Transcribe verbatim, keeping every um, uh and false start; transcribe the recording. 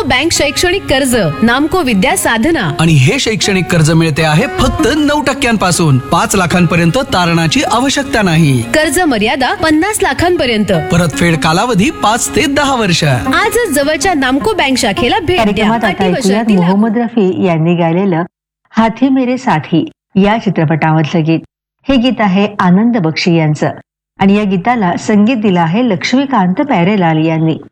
नामको बँक शैक्षणिक कर्ज, नामको विद्या साधना. आणि हे शैक्षणिक कर्ज मिळते आहे फक्त नऊ टक्क्यांपासून. पाच लाखांपर्यंत तारणाची आवश्यकता नाही. कर्ज मर्यादा पन्नास लाखांपर्यंत. परतफेड कालावधी पाच ते दहा वर्ष. आजच जवळच्या नामको बँक शाखेला भेट द्या. कार्यक्रमात आता अटी व ऐकूयात शर्ती लागू. मोहम्मद रफी यांनी गायलेलं हाथी मेरे साथी या चित्रपटावरचं गीत. हे गीत आहे आनंद बक्षी यांचं आणि या गीताला संगीत दिलं आहे लक्ष्मीकांत प्यारेलाल यांनी.